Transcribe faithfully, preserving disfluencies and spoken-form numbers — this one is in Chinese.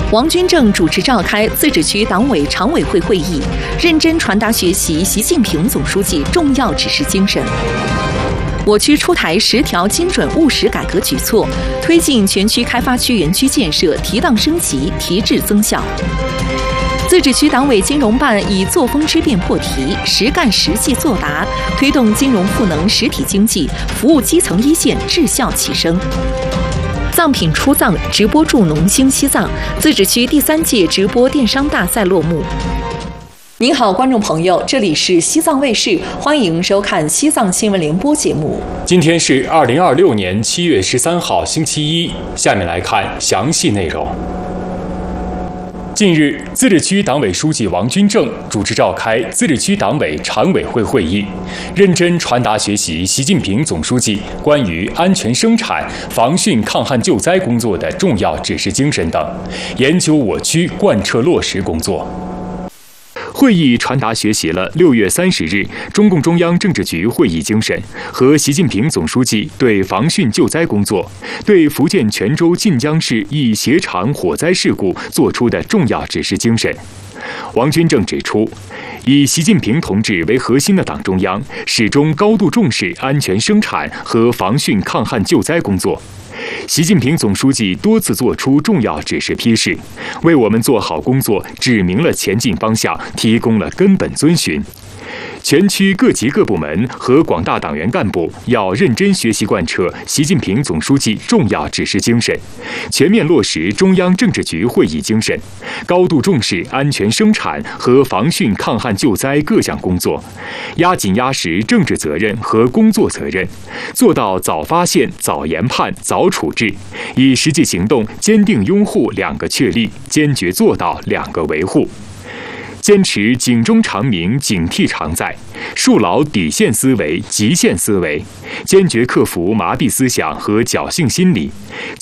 王军正主持召开自治区党委常委会会议，认真传达学习习近平总书记重要指示精神。我区出台十条精准务实改革举措，推进全区开发区园区建设提档升级、提质增效。自治区党委金融办以作风之变破题，实干实际作答，推动金融赋能实体经济，服务基层一线，质效齐升。藏品出藏直播助农兴西藏，自治区第三届直播电商大赛落幕。您好，观众朋友，这里是西藏卫视，欢迎收看西藏新闻联播节目。 今天是二零二六年七月十三号，星期一。下面来看详细内容。近日，自治区党委书记王军正主持召开自治区党委常委会会议，认真传达学习习近平总书记关于安全生产、防汛抗旱救灾工作的重要指示精神等，研究我区贯彻落实工作。会议传达学习了六月三十日中共中央政治局会议精神和习近平总书记对防汛救灾工作、对福建泉州晋江市一鞋厂火灾事故作出的重要指示精神。王军正指出，以习近平同志为核心的党中央始终高度重视安全生产和防汛抗旱救灾工作。习近平总书记多次作出重要指示批示，为我们做好工作指明了前进方向，提供了根本遵循。全区各级各部门和广大党员干部要认真学习贯彻习近平总书记重要指示精神，全面落实中央政治局会议精神，高度重视安全生产和防汛抗旱救灾各项工作，压紧压实政治责任和工作责任，做到早发现、早研判、早处置，以实际行动坚定拥护两个确立，坚决做到两个维护。坚持警钟长鸣、警惕常在，树牢底线思维、极限思维，坚决克服麻痹思想和侥幸心理，